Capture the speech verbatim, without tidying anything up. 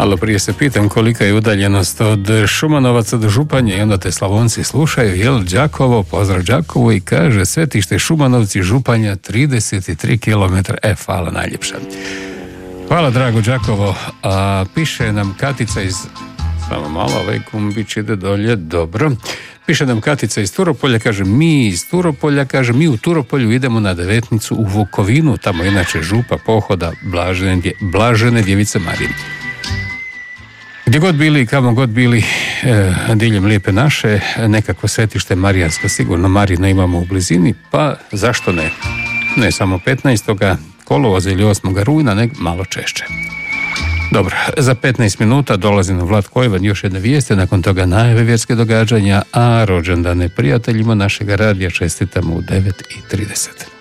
Malo prije se pitam kolika je udaljenost od Šumanovaca do Županje i onda te Slavonci slušaju, jel, Đakovo, pozdrav Đakovu, i kaže Svetište Šumanovci, Županja trideset tri kilometra. E, hvala najljepša. Hvala, drago Đakovo. A, piše nam Katica iz... Samo malo, ovaj kumbić ide dolje, dobro. Piše nam Katica iz Turopolja, kaže mi iz Turopolja, kaže mi u Turopolju idemo na devetnicu u Vukovinu, tamo inače župa pohoda Blažene, dje, Blažene djevice Marije. Gdje god bili i kamo god bili, e, diljem lijepe naše, nekako svetište marijansko, sigurno Marino imamo u blizini, pa zašto ne? Ne samo petnaestog kolovoza ili osmog rujna, nego malo češće. Dobro, za petnaest minuta dolazi nam Vlatko Ivan, još jedne vijesti, nakon toga najave vjerske događanja, a rođendane prijateljima našega radija čestitamo u devet i trideset.